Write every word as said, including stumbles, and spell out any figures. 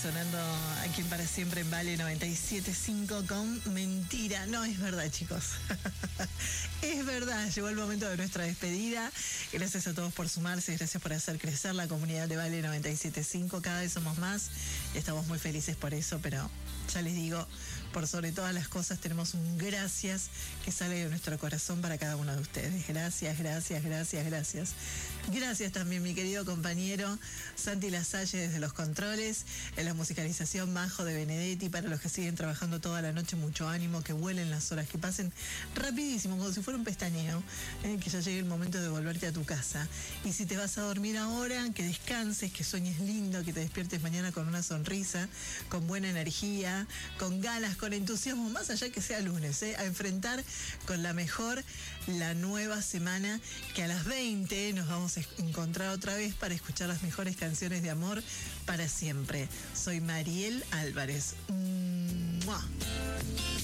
sonando aquí en Para Siempre en Vale noventa y siete punto cinco con Mentira. No, es verdad, chicos. Es verdad, llegó el momento de nuestra despedida. Gracias a todos por sumarse, gracias por hacer crecer la comunidad de Vale noventa y siete punto cinco. Cada vez somos más y estamos muy felices por eso, pero ya les digo, por sobre todas las cosas tenemos un gracias que sale de nuestro corazón para cada uno de ustedes. Gracias, gracias, gracias, gracias. Gracias también, mi querido compañero Santi Lasalle desde los controles, en la musicalización Majo de Benedetti. Para los que siguen trabajando toda la noche, mucho ánimo, que vuelen las horas, que pasen rapidísimo, como si fuera un pestañeo, eh, que ya llegue el momento de volverte a tu casa. Y si te vas a dormir ahora, que descanses, que sueñes lindo, que te despiertes mañana con una sonrisa, con buena energía, con ganas, con entusiasmo, más allá que sea lunes, eh, a enfrentar con la mejor la nueva semana, que a las veinte nos vamos a encontrar otra vez para escuchar las mejores canciones de amor para siempre. Soy Mariel Álvarez. ¡Mua!